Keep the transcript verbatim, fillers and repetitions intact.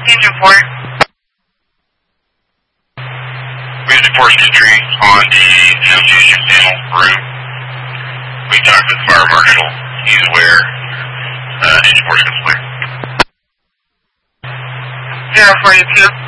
Please report. We have the force entry on the negotiation panel room. We talked with the fire marshal. He's aware. Uh, any force is clear. zero forty-two.